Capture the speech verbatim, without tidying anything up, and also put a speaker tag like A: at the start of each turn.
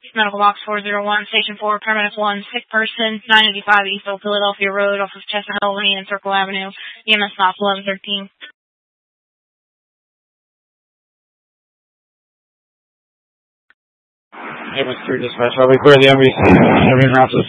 A: Medical Box four zero one, Station four, Paramedic one, sick person, nine eighty-five East Old Philadelphia Road off of Chestnut Hill Lane and Circle Avenue, E M S Knox eleven thirteen.
B: Hey, Mister Dispatch, I'll be clear the M B C.